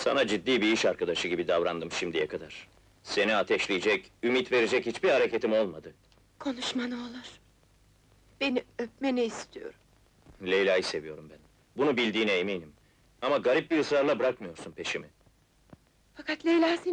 Sana ciddi bir iş arkadaşı gibi davrandım şimdiye kadar. Seni ateşleyecek, ümit verecek hiçbir hareketim olmadı. Konuşma ne olur. Beni öpmeni istiyorum. Leyla'yı seviyorum ben. Bunu bildiğine eminim. Ama garip bir ısrarla bırakmıyorsun peşimi. Fakat Leyla